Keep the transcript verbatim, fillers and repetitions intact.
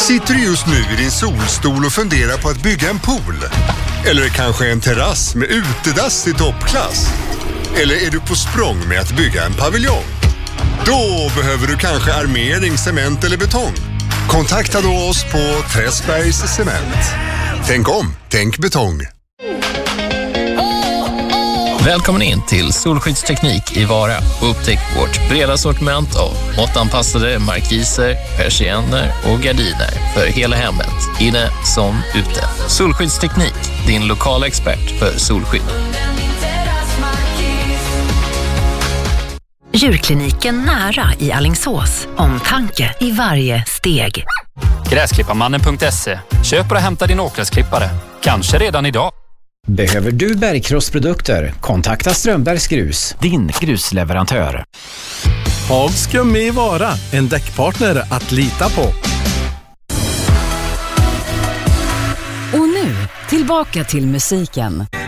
Sitter du just nu i din solstol och funderar på att bygga en pool? Eller kanske en terrass med utedass i toppklass? Eller är du på språng med att bygga en paviljong? Då behöver du kanske armering, cement eller betong. Kontakta då oss på Träsbergs Cement. Tänk om, tänk betong. Välkommen in till Solskyddsteknik i Vara och upptäck vårt breda sortiment av måttanpassade markiser, persienner och gardiner för hela hemmet, inne som ute. Solskyddsteknik, din lokala expert för solskydd. Djurkliniken Nära i Alingsås. Omtanke i varje steg. Gräsklipparmannen punkt se. Köp och hämta din åkgräsklippare. Kanske redan idag. Behöver du bergkrossprodukter? Kontakta Strömbergs Grus, din grusleverantör. Hagskum i Vara, en däckpartner att lita på. Och nu, tillbaka till musiken.